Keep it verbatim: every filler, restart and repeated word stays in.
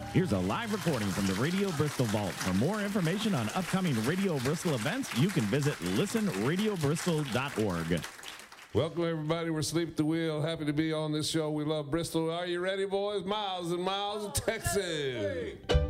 Here's a live recording from the Radio Bristol Vault. For more information on upcoming Radio Bristol events, you can visit listen radio bristol dot org. Welcome, everybody. We're Sleep at the Wheel. Happy to be on this show. We love Bristol. Are you ready, boys? Miles and Miles of Texas.